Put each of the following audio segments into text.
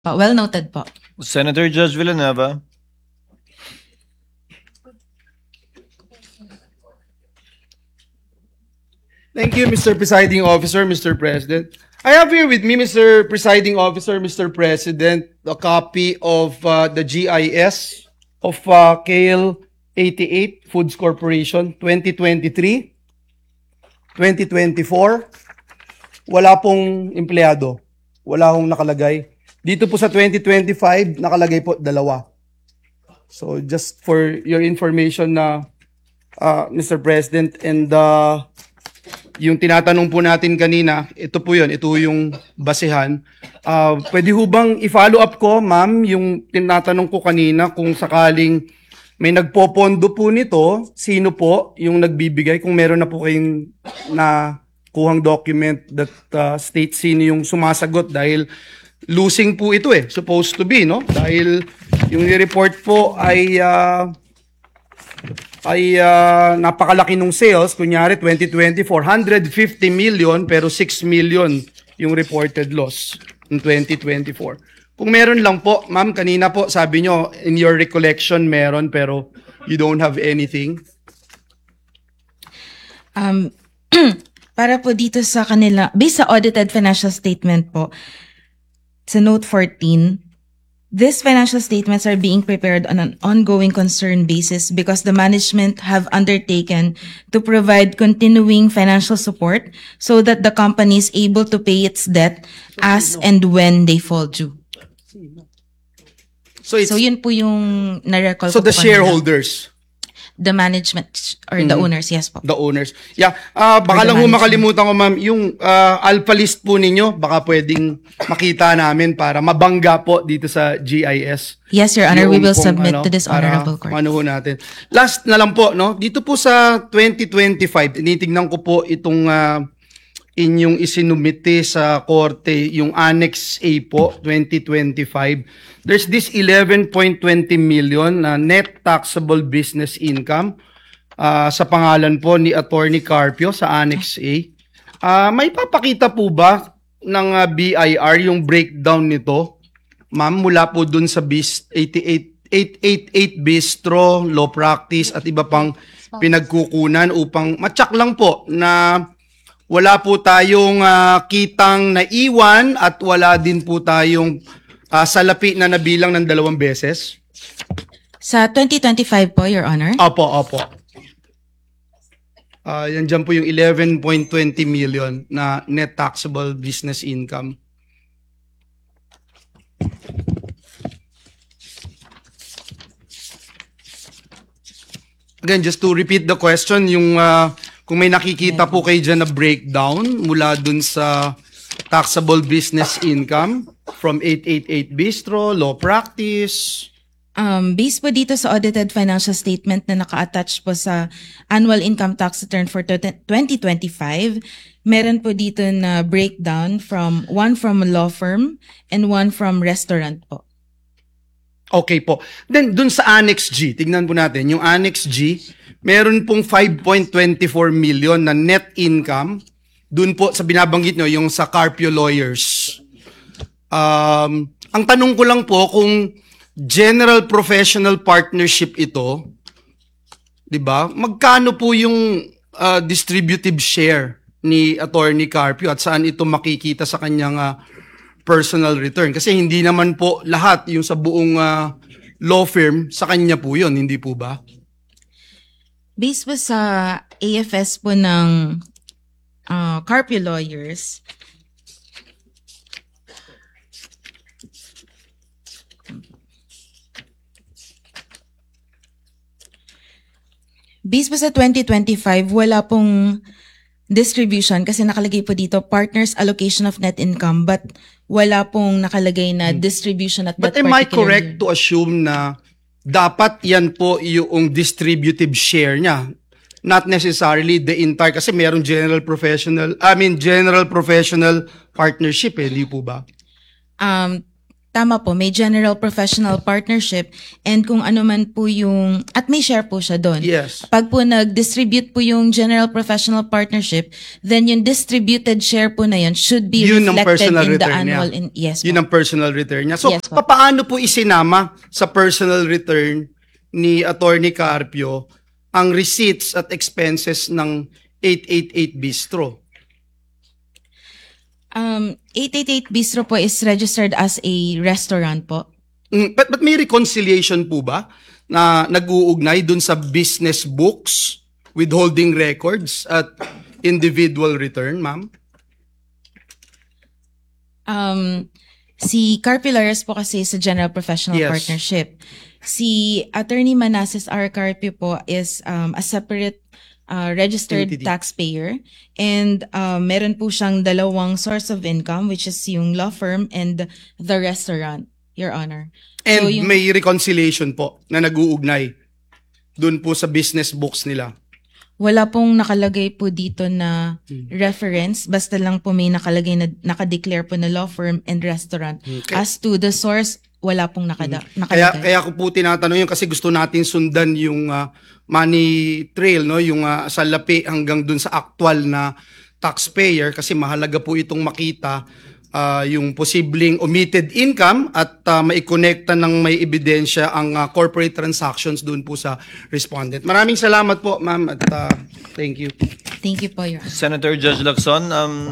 Well noted po. Senator Judge Villanueva. Thank you, Mr. Presiding Officer, Mr. President. I have here with me, Mr. Presiding Officer, Mr. President, a copy of the GIS of KL 88 Foods Corporation 2023, 2024. Wala pong empleyado. Wala hong nakalagay. Dito po sa 2025, nakalagay po 2. So just for your information na Mr. President, and yung tinatanong po natin kanina, ito po yun, ito yung basehan. Pwede ho bang i-follow up ko, ma'am, yung tinatanong ko kanina kung sakaling may nagpopondo po nito, sino po yung nagbibigay, kung meron na po kayong na kuhang document that states sino yung sumasagot, dahil losing po ito supposed to be, no? Dahil yung report po ay napakalaki nung sales. Kunyari 2024, 150 million pero 6 million yung reported loss in 2024. Kung meron lang po, ma'am, kanina po sabi nyo in your recollection meron pero you don't have anything. Para po dito sa kanila, based sa audited financial statement po, sa note 14, these financial statements are being prepared on an ongoing concern basis because the management have undertaken to provide continuing financial support so that the company is able to pay its debt as and when they fall due. So yun po yung na-recall so ko the po kanina. shareholders, The management or the owners, yes po. the owners. Yeah, baka Or the lang ho management. makalimutan ko, ma'am, yung alpha list po ninyo, baka pwedeng makita namin para mabangga po dito sa GIS. Yes, Your Honor, we Yung will kung submit to this para honorable court. Ano ho natin. Last na lang po, no? Dito po sa 2025, tinitingnan ko po itong inyong isinumite sa korte, yung Annex A po, 2025. There's this 11.20 million na net taxable business income sa pangalan po ni Attorney Carpio sa Annex A. May papakita po ba ng BIR yung breakdown nito? Ma'am, mula po dun sa 888 Bistro, Law Practice at iba pang pinagkukunan upang matyak lang po na wala po tayong kitang naiwan at wala din po tayong salapi na nabilang ng 2 beses. Sa 2025 po, Your Honor. Opo. Yan dyan po yung 11.20 million na net taxable business income. Again, just to repeat the question, yung kung may nakikita po kayo dyan na breakdown mula dun sa taxable business income from 888 Bistro, Law Practice. Based po dito sa audited financial statement na naka-attach po sa annual income tax return for 2025, meron po dito na breakdown one from a law firm and one from restaurant po. Okay po. Then, dun sa Annex G, tignan po natin, yung Annex G, meron pong 5.24 million na net income. Dun po sa binabanggit nyo, yung sa Carpio Lawyers. Ang tanong ko lang po kung general professional partnership ito, di ba? Magkano po yung distributive share ni Attorney Carpio at saan ito makikita sa kanyang personal return? Kasi hindi naman po lahat yung sa buong law firm, sa kanya po yun, hindi po ba? Based po sa AFS po ng Carpio Lawyers, based po sa 2025, wala pong distribution kasi nakalagay po dito partners allocation of net income but wala pong nakalagay na distribution at But that am I particular correct year. to assume na dapat yan po yung distributive share niya? Not necessarily the entire, kasi merong general professional partnership, hindi po ba? tama po, may general professional partnership and kung ano man po yung, at may share po siya doon. Yes. Pag po nag-distribute po yung general professional partnership, then yung distributed share po na yun should be Yun ang reflected personal in the return niya. annual. Yes Yun po. ang personal return niya. So, Yes, po. paano po isinama sa personal return ni Attorney Carpio ang receipts at expenses ng 888 Bistro? 888 Bistro po is registered as a restaurant po. But may reconciliation po ba na nag-uugnay dun sa business books, withholding records, at individual return, ma'am? Si Carpilares po kasi sa General Professional Yes. Partnership. Si Attorney Manassas R. Carpio po is a separate registered Entity. taxpayer and meron po siyang dalawang source of income which is yung law firm and the restaurant, Your Honor. And So, yung- may reconciliation po na nag-uugnay dun po sa business books nila. Wala pong nakalagay po dito na reference, basta lang po may nakalagay na nakadeclare po na law firm and restaurant. Okay. As to the source, wala pong nakalagay. Kaya ko po tinatanong yun kasi gusto natin sundan yung money trail, no? Yung salapi hanggang dun sa actual na taxpayer kasi mahalaga po itong makita yung posibleng omitted income at maikonekta ng may ebidensya ang corporate transactions dun po sa respondent. Maraming salamat po, ma'am, at thank you. Thank you po, Your Honor. Senator Judge Lacson,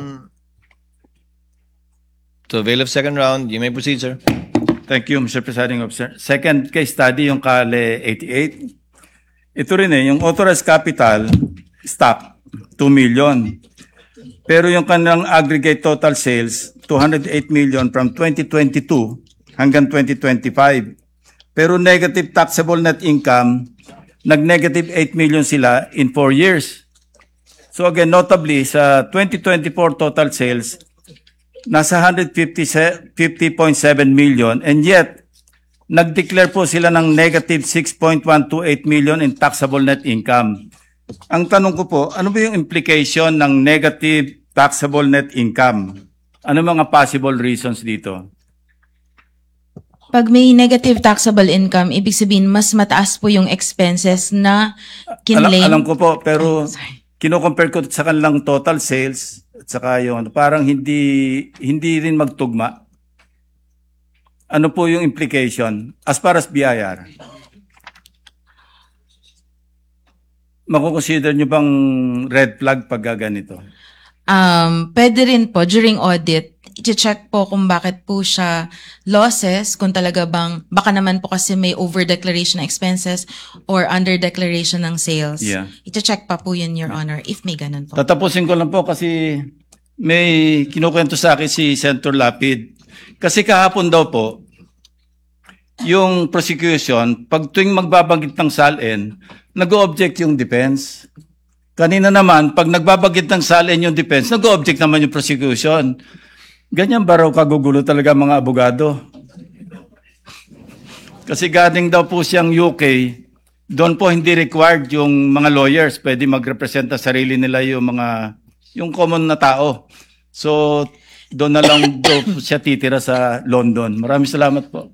to avail of second round, you may proceed, sir. Thank you, Mr. Presiding Officer. Second case study, yung Kale 88. Ito rin yung authorized capital, stock, 2 million. Pero yung kanilang aggregate total sales, 208 million from 2022 hanggang 2025. Pero negative taxable net income, nag-negative 8 million sila in 4 years. So again, notably, sa 2024 total sales, nasa 150.7 million and yet, nag-declare po sila ng negative 6.128 million in taxable net income. Ang tanong ko po, ano ba yung implication ng negative taxable net income? Ano mga possible reasons dito? Pag may negative taxable income, ibig sabihin mas mataas po yung expenses na kinlaim. Alam ko po, pero Sorry. kino-compare ko sa kanilang total sales at saka yung parang hindi rin magtugma. Ano po yung implication as far as BIR? Makukonsider nyo bang red flag pag ganito? Pwede rin po, during audit, i-check po kung bakit po siya losses, kung talaga bang, baka naman po kasi may over-declaration ng expenses or under-declaration ng sales. Yeah. I-check pa po yun, Your Honor, if may ganun po. Tatapusin ko lang po kasi may kinukwento sa akin si Senator Lapid. Kasi kahapon daw po, yung prosecution, pag tuwing magbabanggit ng SALN, nag-o-object yung defense. Kanina naman, pag nagbabanggit ng SALN yung defense, nag-o-object naman yung prosecution. Ganyan ba raw kagugulo talaga mga abogado? Kasi galing daw po siyang UK, doon po hindi required yung mga lawyers, pwede magrepresenta sarili nila yung common na tao. So, doon na lang daw siya titira sa London. Maraming salamat po.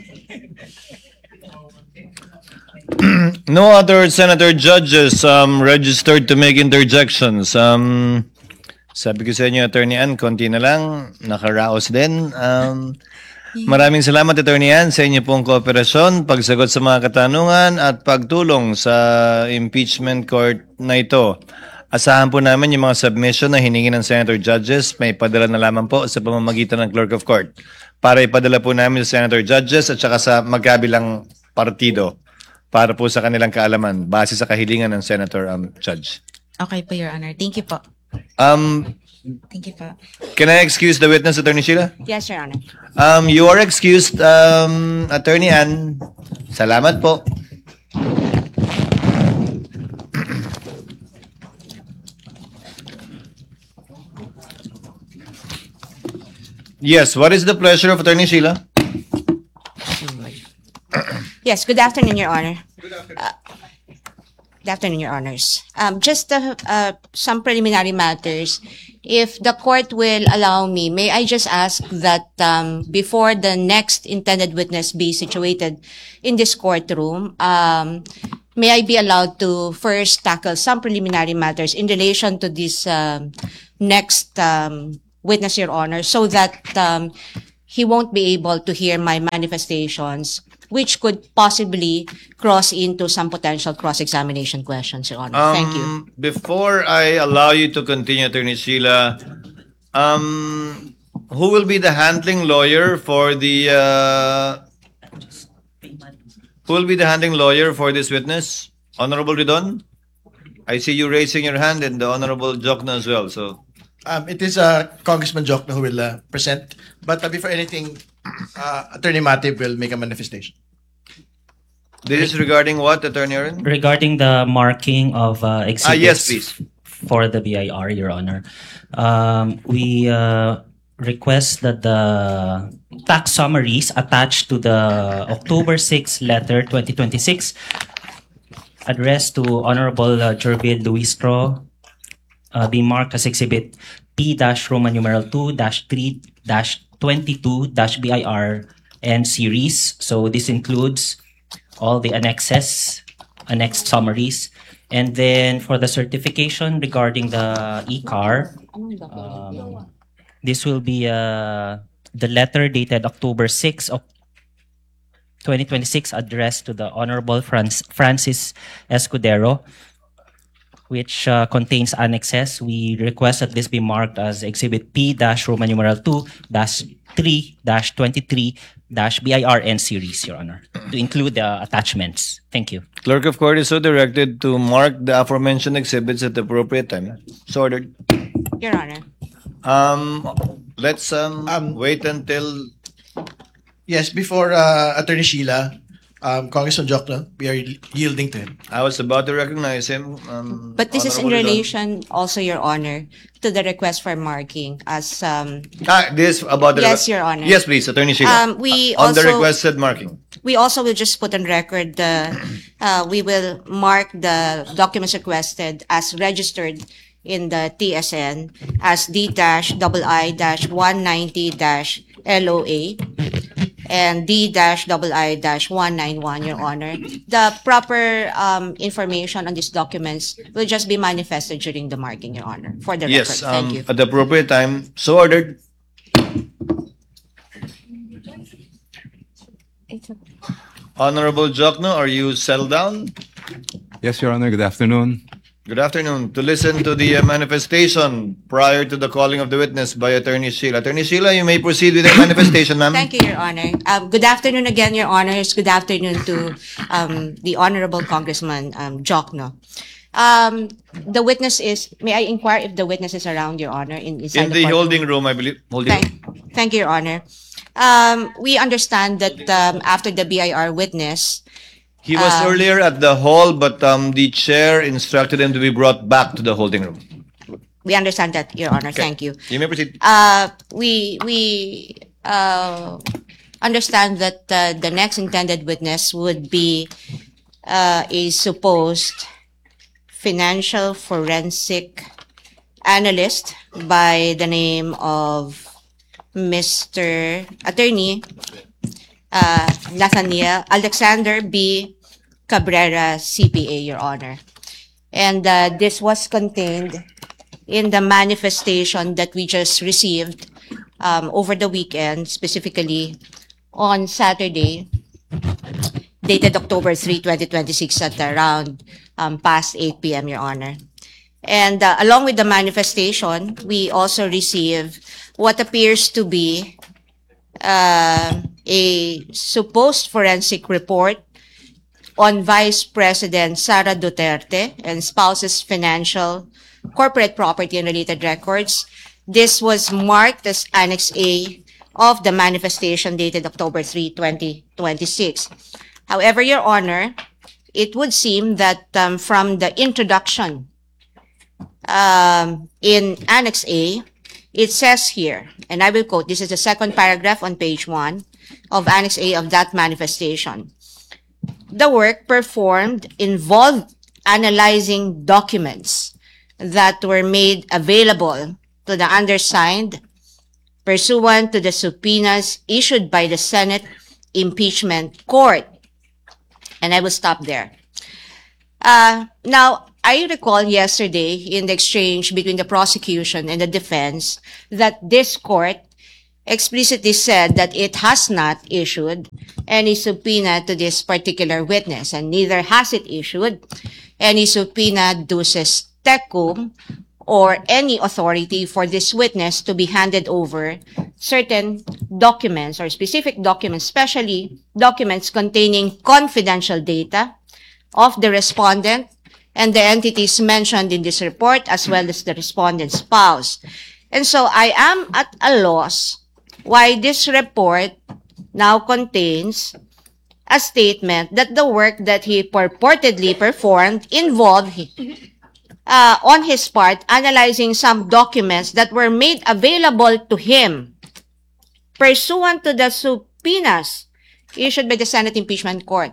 No other senator judges registered to make interjections. Sabi ko sa inyo, Attorney Ann, konti na lang, nakaraos din. Maraming salamat, Attorney Ann, sa inyo pong kooperasyon, pagsagot sa mga katanungan at pagtulong sa impeachment court na ito. Asahan po namin yung mga submission na hiningi ng senator judges, may padala na lamang po sa pamamagitan ng clerk of court para ipadala po namin sa senator judges at saka sa magkabilang partido para po sa kanilang kaalaman base sa kahilingan ng senator judge. Okay po, Your Honor. Thank you po. Thank you po. Can I excuse the witness, Attorney Sheila? Yes, Your Honor. You are excused, Attorney Ann. Salamat po. Yes, what is the pleasure of Attorney Sheila? Yes, good afternoon, Your Honor. Good afternoon, Your Honors. Just some preliminary matters. If the court will allow me, may I just ask that before the next intended witness be situated in this courtroom, may I be allowed to first tackle some preliminary matters in relation to this next witness, Your Honor, so that he won't be able to hear my manifestations, which could possibly cross into some potential cross-examination questions, Your Honor. Thank you. Before I allow you to continue, Attorney Sheila, who will be the handling lawyer for the who will be the handling lawyer for this witness? Honorable Ridon? I see you raising your hand, and the Honorable Jokno as well. So It is Congressman Jokno who will present. But before anything, Attorney Matib will make a manifestation. this is regarding what, Attorney Aaron? Regarding the marking of exhibits Yes, please. for the BIR, Your Honor, we request that the tax summaries attached to the October 6 letter 2026 addressed to Honorable Jervil Luistro be marked as Exhibit P-Roman numeral 2-3-22-BIR and series. So this includes all the annexed summaries. And then for the certification regarding the e-car, this will be the letter dated October 6 of 2026 addressed to the Honorable Francis Escudero, which contains annexes. We request that this be marked as Exhibit P-Roman numeral 2-3-23-BIR and series, Your Honor, to include the attachments. Thank you. Clerk of Court is so directed to mark the aforementioned exhibits at the appropriate time. So ordered. Your Honor. Let's wait until Yes, before Attorney Sheila, Congressman Jokno, we are yielding to him. I was about to recognize him. But this is in Honorable Ridon. relation also, Your Honor, to the request for marking as This about the Yes, Your Honor. Yes, please, Attorney Sheila. we on the also- requested marking. we also will just put on record we will mark the documents requested as registered in the TSN as D-II-190-LOA and D-II-191, Your Honor. The proper information on these documents will just be manifested during the marking, Your Honor, for the Yes, record. Thank you. at the appropriate time. So ordered. Honorable Jokno, are you settled down? Yes, Your Honor. Good afternoon. Good afternoon. To listen to the manifestation prior to the calling of the witness by Attorney Sheila. Attorney Sheila, you may proceed with the manifestation, ma'am. Thank you, Your Honor. Good afternoon again, Your Honors. Good afternoon to the Honorable Congressman Jokno. The witness is, may I inquire if the witness is around, Your Honor, inside In the courtroom? holding room, I believe. Holding room. Thank you, Your Honor. We understand that after the BIR witness, He was earlier at the hall, but the chair instructed him to be brought back to the holding room. we understand that, Your Honor. Okay. Thank you. You may proceed. We understand that the next intended witness would be a supposed financial forensic analyst by the name of Mr. Attorney Nathaniel Alexander B. Cabrera, CPA, Your Honor. And this was contained in the manifestation that we just received over the weekend, specifically on Saturday, dated October 3, 2026 at around past 8 p.m., Your Honor. And along with the manifestation, we also receive what appears to be a supposed forensic report on Vice President Sara Duterte and spouse's financial, corporate property, and related records. This was marked as Annex A of the manifestation dated October 3, 2026. However, Your Honor, it would seem that from the introduction in Annex A, it says here, and I will quote, this is the second paragraph on page 1 of Annex A of that manifestation. The work performed involved analyzing documents that were made available to to the undersigned pursuant to the subpoenas issued by the Senate Impeachment Court. And I will stop there. Now, I recall yesterday in the exchange between the prosecution and the defense that this court explicitly said that it has not issued any subpoena to this particular witness, and neither has it issued any subpoena duces tecum or any authority for this witness to be handed over certain documents or specific documents, especially documents containing confidential data of the respondent and the entities mentioned in this report, as well as the respondent's spouse. And so I am at a loss why this report now contains a statement that the work that he purportedly performed involved on his part analyzing some documents that were made available to him pursuant to the subpoenas issued by the Senate Impeachment Court.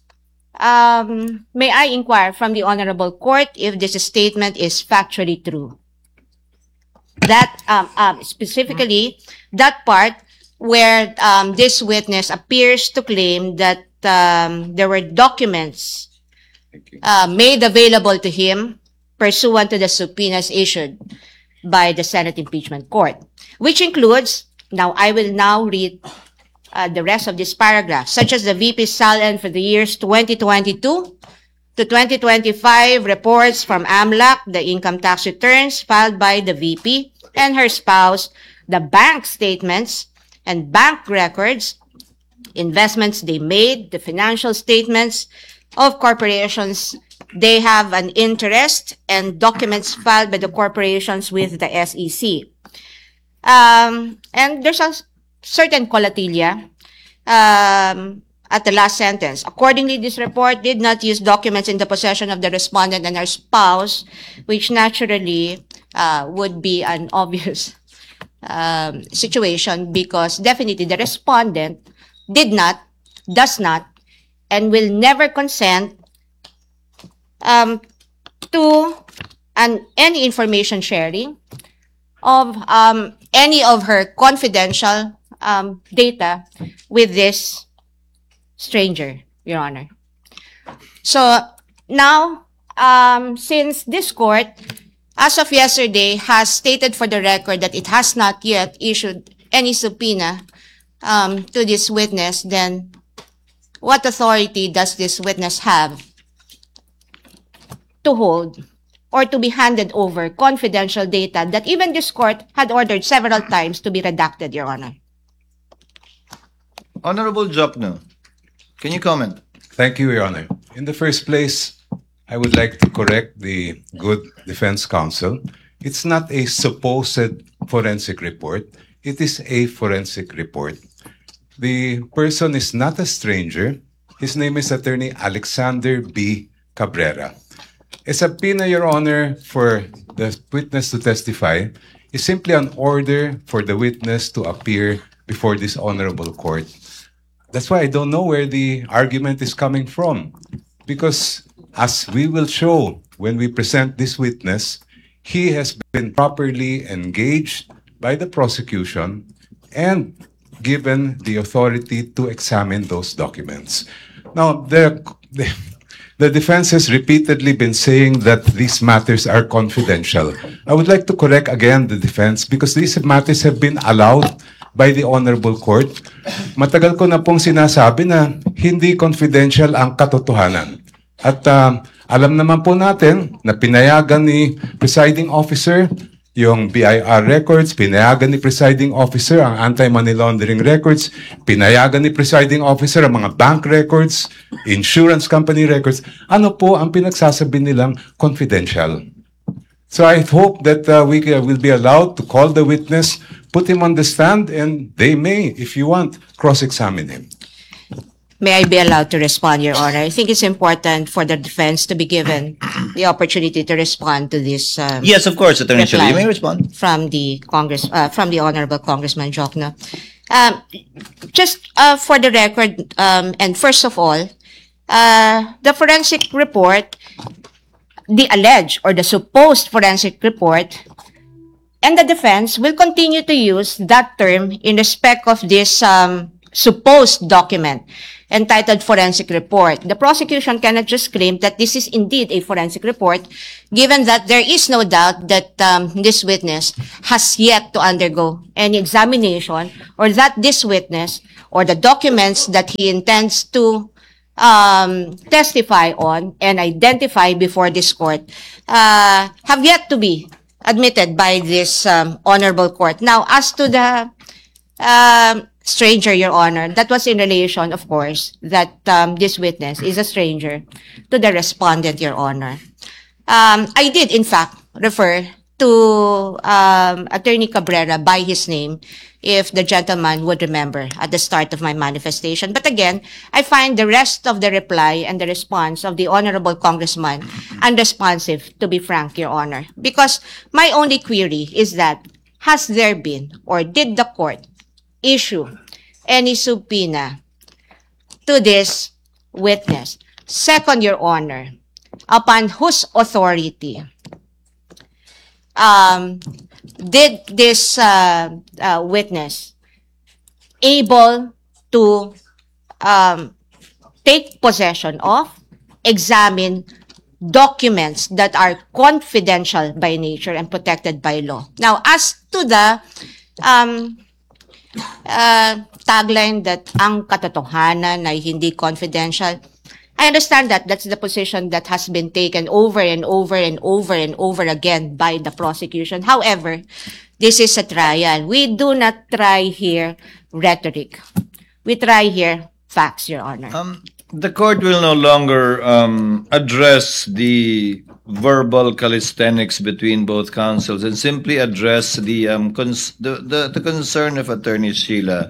May I inquire from the Honorable Court if this statement is factually true? That, specifically, that part where this witness appears to claim that there were documents made available to him pursuant to the subpoenas issued by the Senate Impeachment Court, which includes, now I will now read the rest of this paragraph, such as the VP's salary for the years 2022 to 2025 reports from AMLAC, the income tax returns filed by the VP and her spouse, the bank statements and bank records, investments they made, the financial statements of corporations they have an interest, and documents filed by the corporations with the SEC. And there's a certain colatilia at the last sentence. Accordingly, this report did not use documents in the possession of the respondent and her spouse, which naturally would be an obvious situation, because definitely the respondent did not, does not, and will never consent to any information sharing of any of her confidential data with this stranger, Your Honor. So now, since this court, as of yesterday, has stated for the record that it has not yet issued any subpoena to this witness, then what authority does this witness have to hold or to be handed over confidential data that even this court had ordered several times to be redacted, Your Honor? Honorable Jokno, can you comment? Thank you, Your Honor. In the first place, I would like to correct the good defense counsel. It's not a supposed forensic report. It is a forensic report. The person is not a stranger. His name is Attorney Alexander B. Cabrera. A subpoena, Your Honor, for the witness to testify is simply an order for the witness to appear before this honorable court. That's why I don't know where the argument is coming from. Because as we will show when we present this witness, he has been properly engaged by the prosecution and given the authority to examine those documents. Now, the defense has repeatedly been saying that these matters are confidential. I would like to correct again the defense because these matters have been allowed by the Honorable Court. Matagal ko na pong sinasabi na hindi confidential ang katotohanan. At alam naman po natin na pinayagan ni Presiding Officer yung BIR records, pinayagan ni Presiding Officer ang anti-money laundering records, pinayagan ni Presiding Officer ang mga bank records, insurance company records. Ano po ang pinagsasabi nilang confidential? So I hope that we will be allowed to call the witness, put him on the stand, and they may, if you want, cross-examine him. May I be allowed to respond, Your Honor? I think it's important for the defense to be given the opportunity to respond to this. Yes, of course, Attorney Shelley. You may respond. From the Honorable Congressman Jokno. Just for the record, and first of all, the forensic report, the alleged or the supposed forensic report, And the defense will continue to use that term in respect of this supposed document entitled forensic report. The prosecution cannot just claim that this is indeed a forensic report, given that there is no doubt that this witness has yet to undergo any examination, or that this witness or the documents that he intends to testify on and identify before this court have yet to be admitted by this honorable court. Now, as to the stranger, Your Honor, that was in relation, of course, that this witness is a stranger to the respondent, Your Honor. I did, in fact, refer to Attorney Cabrera by his name, if the gentleman would remember at the start of my manifestation. But again, I find the rest of the reply and the response of the Honorable Congressman unresponsive, to be frank, Your Honor. Because my only query is that, has there been, or did the court issue any subpoena to this witness? Second, Your Honor, upon whose authority did this witness able to take possession of, examine documents that are confidential by nature and protected by law? Now, as to the tagline that ang katotohanan ay hindi confidential, I understand that that's the position that has been taken over and over and over and over again by the prosecution. However, this is a trial. We do not try here rhetoric. We try here facts, Your Honor. The court will no longer address the verbal calisthenics between both counsels and simply address the concern of Attorney Sheila.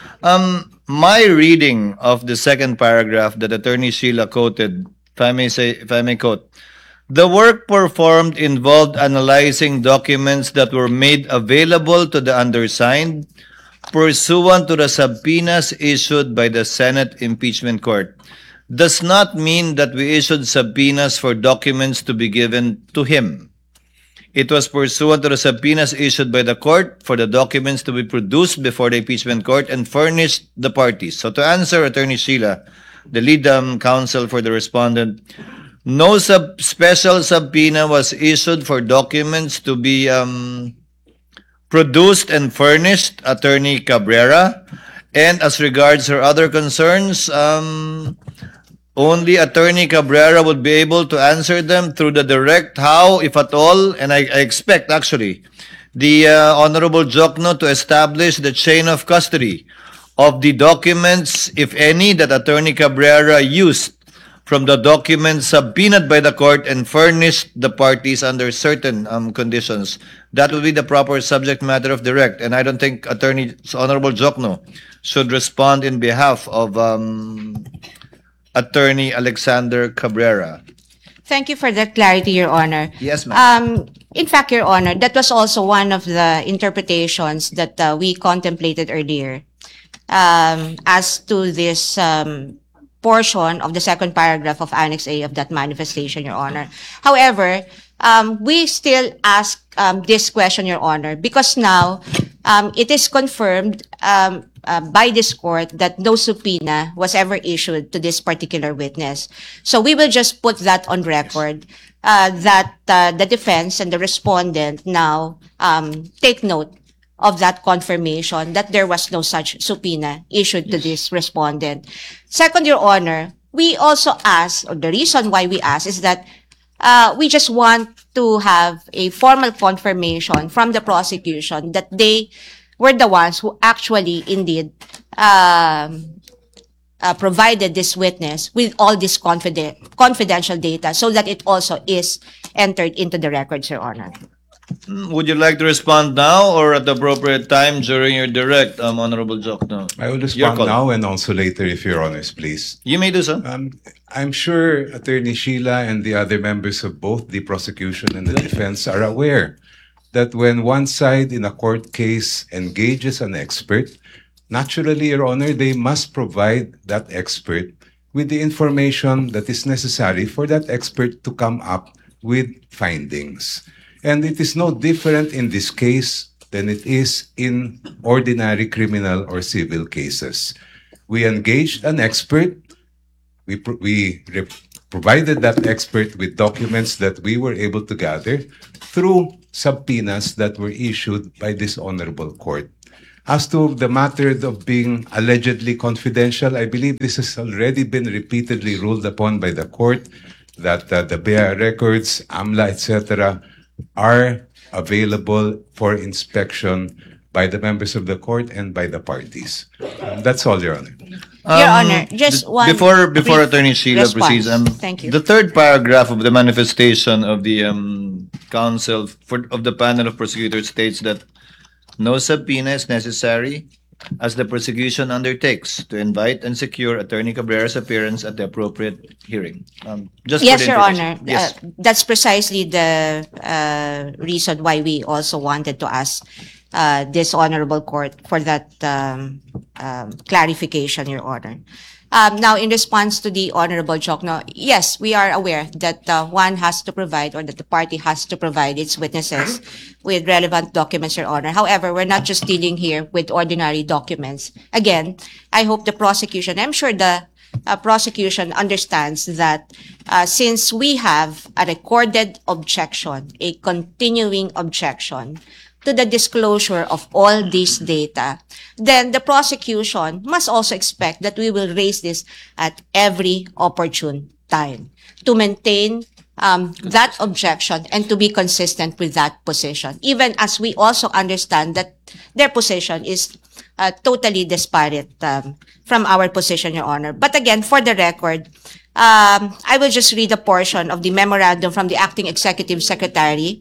My reading of the second paragraph that Attorney Sheila quoted, if I may quote, the work performed involved analyzing documents that were made available to the undersigned pursuant to the subpoenas issued by the Senate Impeachment Court, does not mean that we issued subpoenas for documents to be given to him. It was pursuant to the subpoenas issued by the court for the documents to be produced before the impeachment court and furnished the parties. So to answer Attorney Sheila, the lead counsel for the respondent, no special subpoena was issued for documents to be produced and furnished, Attorney Cabrera. And as regards her other concerns, only Attorney Cabrera would be able to answer them through the direct how, if at all, and I expect actually the Honorable Jokno to establish the chain of custody of the documents, if any, that Attorney Cabrera used from the documents subpoenaed by the court and furnished the parties under certain conditions. That will be the proper subject matter of direct, and I don't think Honorable Jokno should respond in behalf of Attorney Alexander Cabrera. Thank you for that clarity, Your Honor. Yes, ma'am. In fact, Your Honor, that was also one of the interpretations that we contemplated earlier as to this portion of the second paragraph of Annex A of that manifestation, Your Honor. However, we still ask this question, Your Honor, because now it is confirmed by this court that no subpoena was ever issued to this particular witness. So we will just put that on record, that the defense and the respondent now take note of that confirmation that there was no such subpoena issued to this respondent. Second, Your Honor, we also ask, or the reason why we ask is that we just want to have a formal confirmation from the prosecution that they were the ones who actually indeed provided this witness with all this confidential data so that it also is entered into the records, Your Honor. Would you like to respond now or at the appropriate time during your direct, Honorable Jokno? I will Your respond call. now and also later, if Your Honors, please. You may do so. I'm sure Attorney Sheila and the other members of both the prosecution and the defense are aware that when one side in a court case engages an expert, naturally, Your Honor, they must provide that expert with the information that is necessary for that expert to come up with findings. And it is no different in this case than it is in ordinary criminal or civil cases. We engaged an expert. We provided that expert with documents that we were able to gather through subpoenas that were issued by this honorable court. As to the matter of being allegedly confidential, I believe this has already been repeatedly ruled upon by the court that the BIA records, AMLA, etc., are available for inspection by the members of the court and by the parties. That's all, Your Honor. Your Honor, just one Before brief Attorney Sheila response. proceeds, Thank you. the third paragraph of the manifestation of the counsel of the panel of prosecutors states that no subpoena is necessary as the prosecution undertakes to invite and secure Attorney Cabrera's appearance at the appropriate hearing. Just Yes, for the Your information. Honor. Yes. That's precisely the reason why we also wanted to ask this honorable court for that clarification, Your Honor. Now, in response to the Honorable Jokno, yes, we are aware that one has to provide, or that the party has to provide its witnesses with relevant documents, Your Honor. However, we're not just dealing here with ordinary documents. Again, I hope the prosecution, I'm sure the prosecution understands that since we have a recorded objection, a continuing objection to the disclosure of all this data, then the prosecution must also expect that we will raise this at every opportune time to maintain that objection and to be consistent with that position, even as we also understand that their position is totally disparate from our position, Your Honor. But again, for the record, I will just read a portion of the memorandum from the Acting Executive Secretary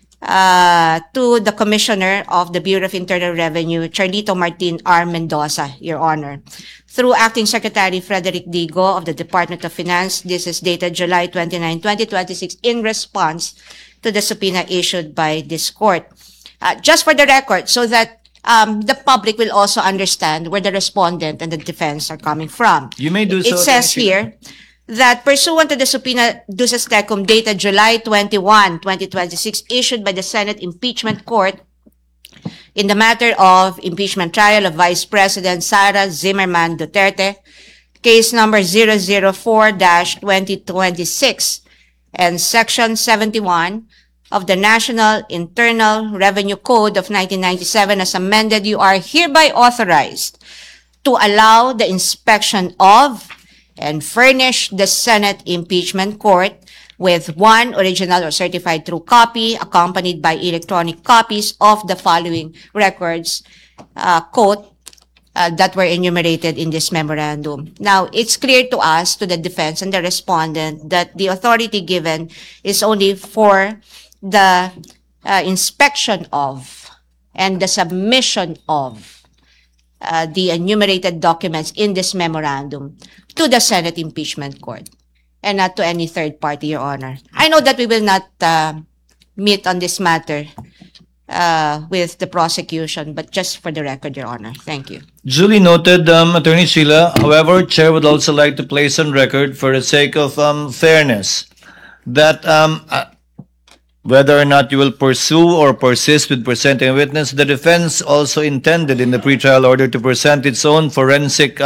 to the Commissioner of the Bureau of Internal Revenue, Charlito Martin R. Mendoza, Your Honor. Through Acting Secretary Frederick Digo of the Department of Finance, this is dated July 29, 2026, in response to the subpoena issued by this court. Just for the record, so that the public will also understand where the respondent and the defense are coming from. You may do so. It says here that pursuant to the subpoena duces tecum dated July 21, 2026, issued by the Senate Impeachment Court in the matter of impeachment trial of Vice President Sara Zimmerman Duterte, case number 004-2026, and Section 71 of the National Internal Revenue Code of 1997 as amended, you are hereby authorized to allow the inspection of and furnish the Senate Impeachment Court with one original or certified true copy accompanied by electronic copies of the following records, quote, that were enumerated in this memorandum. Now, it's clear to us, to the defense and the respondent, that the authority given is only for the inspection of and the submission of the enumerated documents in this memorandum to the Senate Impeachment Court and not to any third party, Your Honor. I know that we will not meet on this matter with the prosecution, but just for the record, Your Honor. Thank you. Duly noted, Attorney Sheila. However, Chair would also like to place on record, for the sake of fairness, that whether or not you will pursue or persist with presenting a witness, the defense also intended in the pretrial order to present its own forensic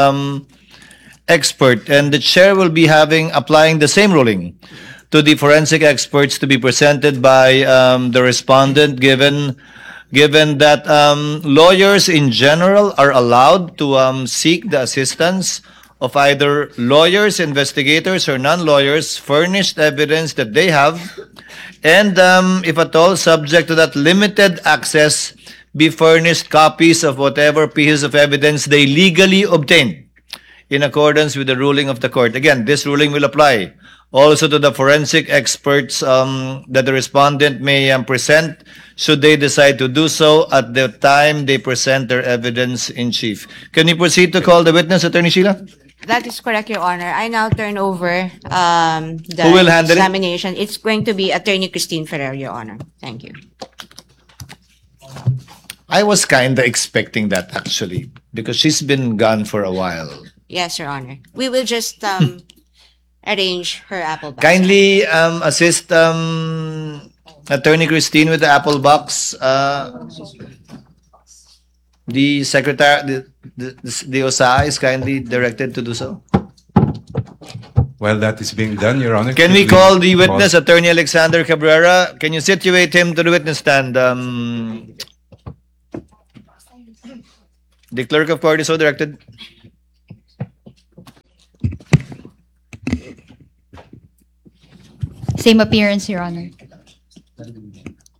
expert, and the chair will be applying the same ruling to the forensic experts to be presented by the respondent, given that lawyers in general are allowed to seek the assistance of either lawyers, investigators, or non-lawyers, furnished evidence that they have, and if at all subject to that limited access, be furnished copies of whatever pieces of evidence they legally obtained in accordance with the ruling of the court. Again, this ruling will apply also to the forensic experts that the respondent may present, should they decide to do so at the time they present their evidence in chief. Can you proceed to call the witness, Attorney Sheila? That is correct, Your Honor. I now turn over the Who will handle it? examination. It's going to be Attorney Christine Ferrer, Your Honor. Thank you. I was kind of expecting that, actually, because she's been gone for a while. Yes, Your Honor. We will just arrange her Apple bag. Kindly assist Attorney Christine with the Apple Box, the secretary, the OSA is kindly directed to do so. While that is being done, Your Honor. Can should we call the witness, Attorney Alexander Cabrera? Can you situate him to the witness stand? The clerk of court is so directed. Same appearance, Your Honor.